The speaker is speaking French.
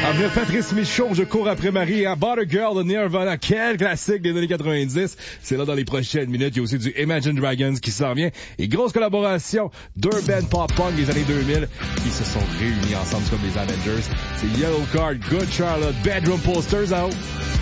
En venir Patrice Michon, Je cours après Marie et Butter Girl de Nirvana. Quel classique des années 90. C'est là dans les prochaines minutes. Il y a aussi du Imagine Dragons qui s'en vient. Et grosse collaboration d'Urban Pop Punk des années 2000 qui se sont réunis ensemble comme les Avengers. C'est Yellow Card, Good Charlotte, Bedroom Posters out.